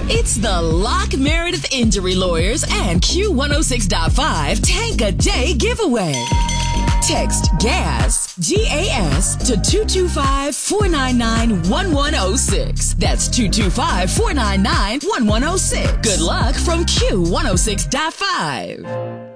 It's the Lock Meredith Injury Lawyers and Q106.5 Tank a Day giveaway. Text GAS, G-A-S, to 225-499-1106. That's 225-499-1106. Good luck from Q106.5.